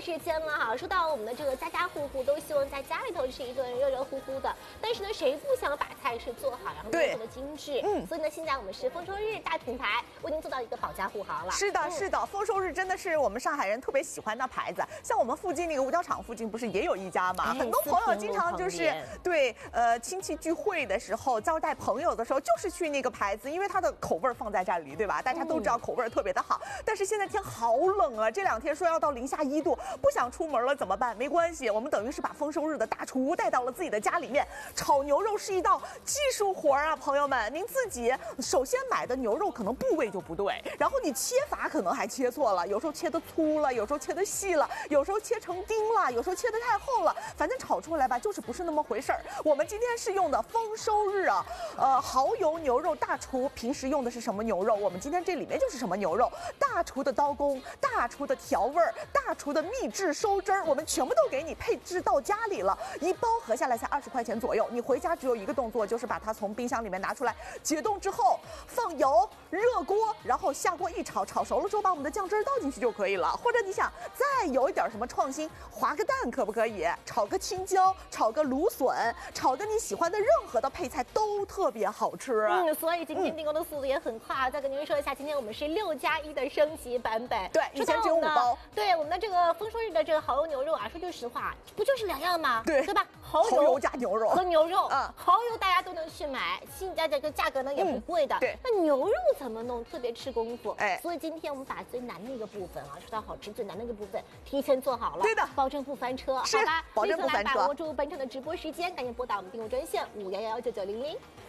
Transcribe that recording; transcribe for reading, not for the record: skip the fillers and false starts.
时间了哈，说到我们的这个家家户户都希望在家里头吃一顿热热乎乎的，但是呢，谁不想把菜是做好，然后做的精致？所以呢，现在我们是丰收日大品牌为您做到一个保家护航了。 是的，是的，丰收日真的是我们上海人特别喜欢的牌子。像我们附近那个五角场附近不是也有一家吗？很多朋友经常就是对亲戚聚会的时候招待朋友的时候，就是去那个牌子，因为它的口味放在这里，对吧？大家都知道口味特别的好。但是现在天好冷啊，这2天说要到-1度，不想出门了怎么办？没关系，我们等于是把丰收日的大厨带到了自己的家里面。炒牛肉是一道技术活啊，朋友们，您自己首先买的牛肉可能部位就不对，然后你切法可能还切错了，有时候切的粗了，有时候切的细了，有时候切成丁了，有时候切的太厚了，反正炒出来吧，就是不是那么回事儿。我们今天是用的丰收日啊，蚝油牛肉大厨平时用的是什么牛肉？我们今天这里面就是什么牛肉，大厨的刀工，大厨的调味儿，大厨的秘制收汁儿，我们全部都给你配置到家里了，一包合下来才20块钱左右。你回家只有一个动作，就是把它从冰箱里面拿出来，解冻之后放油，热锅，然后下锅一炒，炒熟了之后把我们的酱汁儿倒进去就可以了。或者你想再有一点什么创新，划个蛋可不可以？炒个青椒，炒个芦笋，炒个你喜欢的任何的配菜都特别好吃。 所以今天订购的速度也很快啊！再跟您说一下，今天我们是6+1的升级版本。 对，以前只有5包。 对，我们的这个丰收日的这个蚝油牛肉啊，说句实话，不就是2样吗？ 对吧？蚝油加牛肉和牛肉。蚝油大家都能去买，这个价格呢也不贵的。 对， 那牛肉怎么弄？特别吃功夫。 哎， 所以今天我们把最难的一个部分啊，说到好吃最难的一个部分提前做好了。 对的， 保证不翻车。 是， 好吧， 保证不翻车。 来把握住本场的直播时间，赶紧拨打我们订购专线5119900。